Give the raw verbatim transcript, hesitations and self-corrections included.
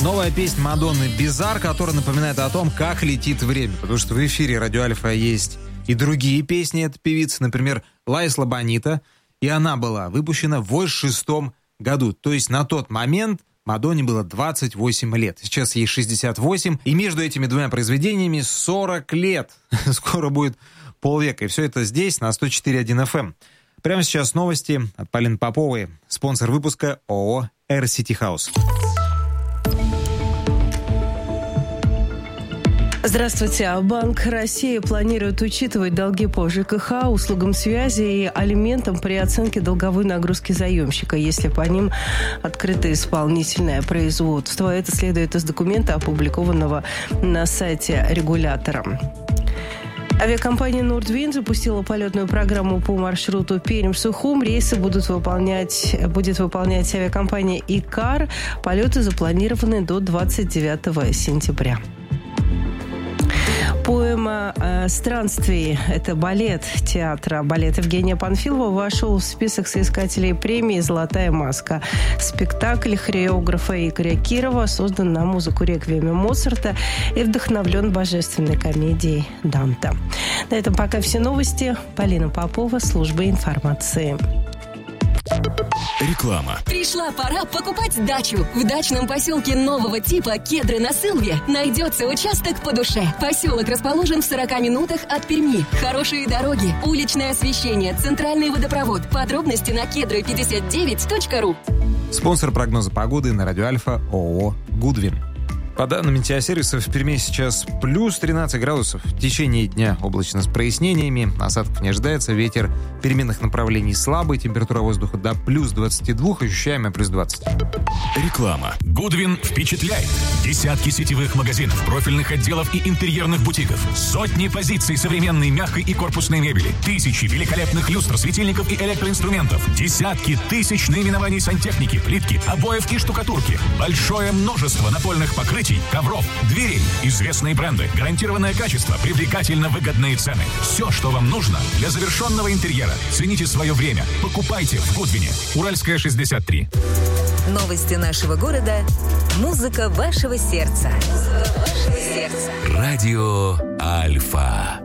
Новая песня Мадонны «Bizarre», которая напоминает о том, как летит время. Потому что в эфире Радио Альфа есть и другие песни этой певицы. Например, «Лайсла Бонита». И она была выпущена в восемьдесят шестом году. То есть на тот момент Мадонне было двадцать восемь лет. Сейчас ей шестьдесят восемь. И между этими двумя произведениями сорок лет. Скоро будет полвека. И все это здесь, на сто четыре и один эф эм. Прямо сейчас новости от Полины Поповой. Спонсор выпуска ООО «Air City House». Здравствуйте. Банк России планирует учитывать долги по ЖКХ, услугам связи и алиментам при оценке долговой нагрузки заемщика, если по ним открыто исполнительное производство. Это следует из документа, опубликованного на сайте регулятора. Авиакомпания «Нордвинд» запустила полетную программу по маршруту Пермь-Сухум. Рейсы будут выполнять, будет выполнять авиакомпания «Икар». Полеты запланированы до двадцать девятого сентября. Поэма «Странствий» — это балет театра «Балет» Евгения Панфилова, вошел в список соискателей премии «Золотая маска». Спектакль хореографа Игоря Кирова создан на музыку реквиема Моцарта и вдохновлен божественной комедией Данте. На этом пока все новости. Полина Попова, служба информации. Реклама. Пришла пора покупать дачу. В дачном поселке нового типа Кедры на Сылве найдется участок по душе. Поселок расположен в сорока минутах от Перми. Хорошие дороги, уличное освещение, центральный водопровод. Подробности на кедры пятьдесят девять точка ру. Спонсор прогноза погоды на Радио Альфа ООО «Гудвин». По данным метеосервисов, в Перми сейчас плюс тринадцать градусов. В течение дня облачно с прояснениями. Осадков не ожидается. Ветер переменных направлений слабый. Температура воздуха до плюс двадцати двух, ощущаемая плюс двадцать. Реклама. Гудвин впечатляет. Десятки сетевых магазинов, профильных отделов и интерьерных бутиков. Сотни позиций современной мягкой и корпусной мебели. Тысячи великолепных люстр, светильников и электроинструментов. Десятки тысяч наименований сантехники, плитки, обоев и штукатурки. Большое множество напольных покрытий, ковров, дверей, известные бренды, гарантированное качество, привлекательно выгодные цены. Все, что вам нужно для завершенного интерьера. Цените свое время. Покупайте в Гудвине. Уральская, шестьдесят три. Новости нашего города. Музыка вашего сердца. Музыка вашего сердца. Радио Альфа.